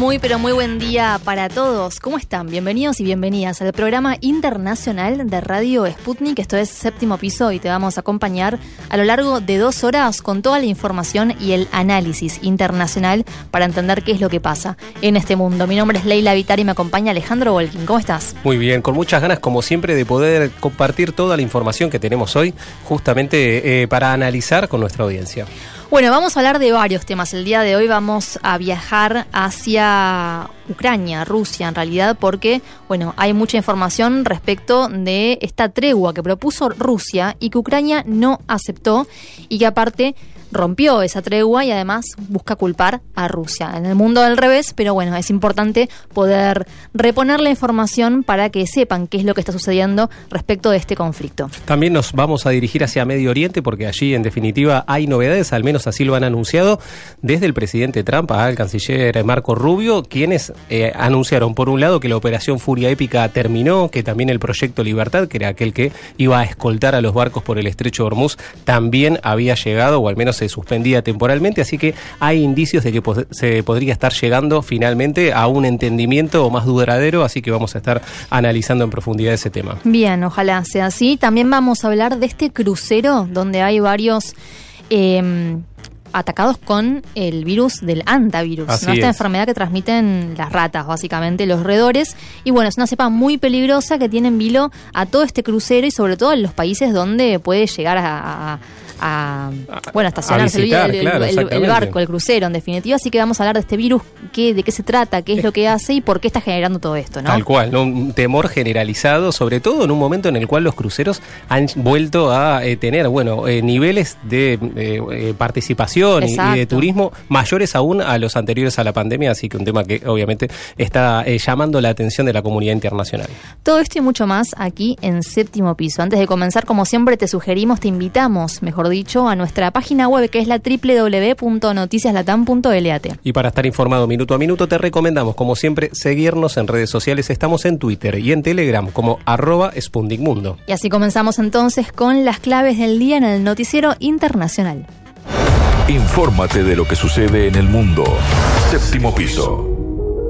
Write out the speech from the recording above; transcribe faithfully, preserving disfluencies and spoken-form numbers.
Muy, pero muy buen día para todos. ¿Cómo están? Bienvenidos y bienvenidas al programa internacional de Radio Sputnik. Esto es Séptimo Piso y te vamos a acompañar a lo largo de dos horas con toda la información y el análisis internacional para entender qué es lo que pasa en este mundo. Mi nombre es Leila Vitar y me acompaña Alejandro Volkin. ¿Cómo estás? Muy bien, con muchas ganas, como siempre, de poder compartir toda la información que tenemos hoy, justamente eh, para analizar con nuestra audiencia. Bueno, vamos a hablar de varios temas. El día de hoy vamos a viajar hacia Ucrania, Rusia en realidad, porque, bueno, hay mucha información respecto de esta tregua que propuso Rusia y que Ucrania no aceptó y que aparte rompió esa tregua y además busca culpar a Rusia. En el mundo del revés, pero bueno, es importante poder reponer la información para que sepan qué es lo que está sucediendo respecto de este conflicto. También nos vamos a dirigir hacia Medio Oriente porque allí en definitiva hay novedades, al menos así lo han anunciado desde el presidente Trump al canciller Marco Rubio, quienes eh, anunciaron por un lado que la operación Furia Épica terminó, que también el proyecto Libertad, que era aquel que iba a escoltar a los barcos por el estrecho de Hormuz, también había llegado, o al menos se suspendía temporalmente, así que hay indicios de que po- se podría estar llegando finalmente a un entendimiento más duradero, así que vamos a estar analizando en profundidad ese tema. Bien, ojalá sea así. También vamos a hablar de este crucero donde hay varios eh, atacados con el virus del hantavirus, ¿no? Esta es. enfermedad que transmiten las ratas, básicamente, los roedores. Y bueno, es una cepa muy peligrosa que tiene en vilo a todo este crucero y sobre todo en los países donde puede llegar a... a A, bueno, a estacionarse a visitar, el, el, claro, el, el barco, el crucero, en definitiva. Así que vamos a hablar de este virus, qué, de qué se trata, qué es lo que hace y por qué está generando todo esto, ¿no? Tal cual, ¿no? Un temor generalizado, sobre todo en un momento en el cual los cruceros han vuelto a eh, tener, bueno, eh, niveles de eh, eh, participación y, y de turismo mayores aún a los anteriores a la pandemia, así que un tema que obviamente está eh, llamando la atención de la comunidad internacional. Todo esto y mucho más aquí en Séptimo Piso. Antes de comenzar, como siempre, te sugerimos, te invitamos, mejor dicho, a nuestra página web que es la doble u doble u doble u punto noticias latam punto lat. Y para estar informado minuto a minuto te recomendamos, como siempre, seguirnos en redes sociales. Estamos en Twitter y en Telegram como arroba Sputnik Mundo. Y así comenzamos entonces con las claves del día en el noticiero internacional. Infórmate de lo que sucede en el mundo. Séptimo Piso.